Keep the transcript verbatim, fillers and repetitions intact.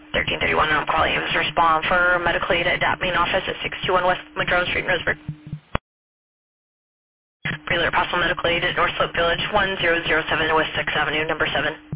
thirteen thirty-one, I'm calling you to respond for medical aid at Dap main office at six two one West Monroe Street in Roseburg. Prelude Apostle Medical Aid at North Slope Village, one zero zero seven West sixth Avenue, number seven.